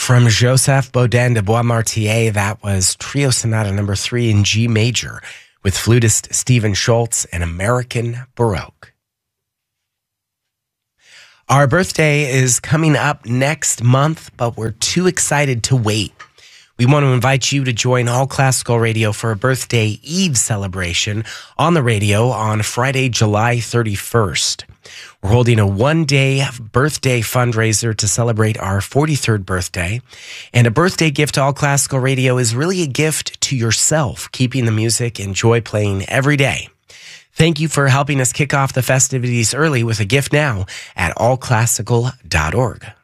From Joseph Bodin de Boismartier, that was Trio Sonata number 3 in G major with flutist Stephen Schultz and American Baroque. Our birthday is coming up next month, but we're too excited to wait. We want to invite you to join All Classical Radio for a birthday Eve celebration on the radio on Friday, July 31st. We're holding a one-day birthday fundraiser to celebrate our 43rd birthday. And a birthday gift to All Classical Radio is really a gift to yourself, keeping the music and joy playing every day. Thank you for helping us kick off the festivities early with a gift now at allclassical.org.